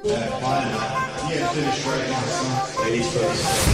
Yeah, fine. You get finished right now, son. Ladies first.